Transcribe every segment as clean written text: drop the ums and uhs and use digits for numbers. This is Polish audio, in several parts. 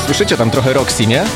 Słyszycie tam trochę Roxy, nie?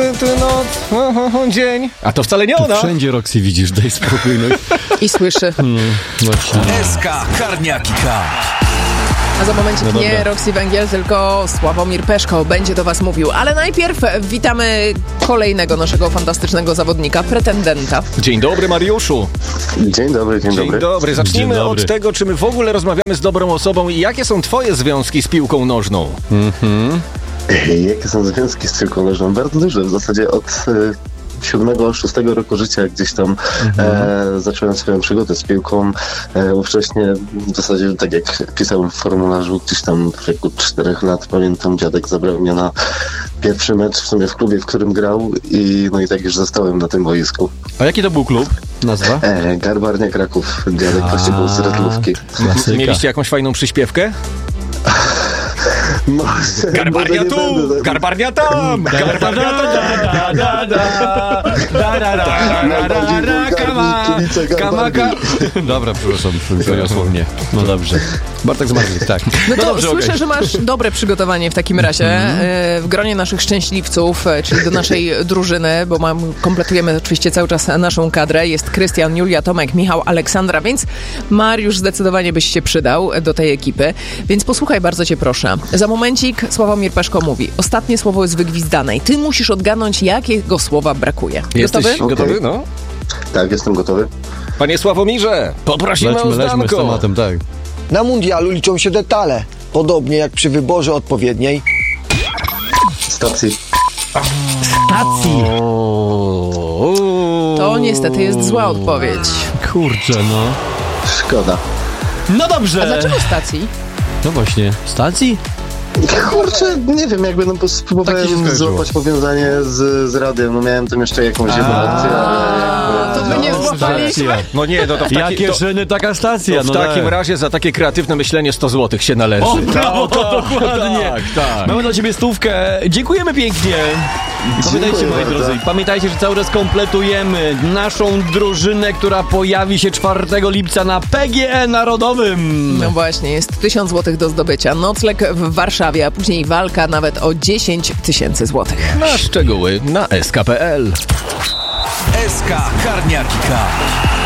Dzień. A to wcale nie ona. Wszędzie Roxy widzisz, daj spokój. I słyszy. Właśnie. SK Karniaki K. A za momencik nie Roxy Węgiel, tylko Sławomir Peszko będzie do was mówił. Ale najpierw witamy kolejnego naszego fantastycznego zawodnika, pretendenta. Dzień dobry, Mariuszu. Dzień dobry. Dzień dobry. Zacznijmy od tego, czy my w ogóle rozmawiamy z dobrą osobą i jakie są twoje związki z piłką nożną? Jakie są związki z piłką nożną? Bardzo duże. W zasadzie od 7-6 roku życia gdzieś tam zacząłem swoją przygodę z piłką, bo wcześniej w zasadzie tak jak pisałem w formularzu, gdzieś tam w wieku 4 lat pamiętam, dziadek zabrał mnie na pierwszy mecz w sumie w klubie, w którym grał i tak już zostałem na tym boisku. A jaki to był klub? Nazwa? Garbarnia Kraków. Dziadek właśnie był z Redlówki. Mieliście jakąś fajną przyśpiewkę? Garbarnia tu, garbarnia tam, garbarnia Dobra, przepraszam, wyniosło mnie. No dobrze. Bartek Zmarzlik, tak. No to dobrze, słyszę, że masz dobre przygotowanie w takim razie w gronie naszych szczęśliwców, czyli do naszej drużyny, bo kompletujemy oczywiście cały czas naszą kadrę. Jest Krystian, Julia, Tomek, Michał, Aleksandra, więc Mariusz zdecydowanie byś się przydał do tej ekipy. Więc posłuchaj, bardzo cię proszę. Za momencik Sławomir Peszko mówi. Ostatnie słowo jest wygwizdane i ty musisz odgadnąć, jakiego słowa brakuje. Jesteś Gotowy? gotowy? No. Tak, jestem gotowy. Panie Sławomirze, poprosimy o lećmy z zdanko. tematem, tak. Na mundialu liczą się detale, podobnie jak przy wyborze odpowiedniej Stacji. Stacji. To niestety jest zła odpowiedź. Kurczę, no. Szkoda. No dobrze. A dlaczego stacji? No właśnie, stacji? Kurczę, nie wiem, jakby spróbowałem złapać powiązanie z radiem, miałem tam jeszcze jakąś jedną opcję, ale to by nie złapaliśmy. No nie, no to w Jakie szyny, taka stacja. w takim razie za takie kreatywne myślenie 100 zł się należy. O, brawo, dokładnie. Tak. Mamy dla ciebie 100. Dziękujemy pięknie. Pamiętajcie, moi bardzo. drodzy, pamiętajcie, że cały czas kompletujemy naszą drużynę, która pojawi się 4 lipca na PGE Narodowym. No właśnie, jest 1000 zł do zdobycia. Nocleg w Warszawie, a później walka nawet o 10 000 złotych. Na szczegóły na sk.pl. SK Karniaki K.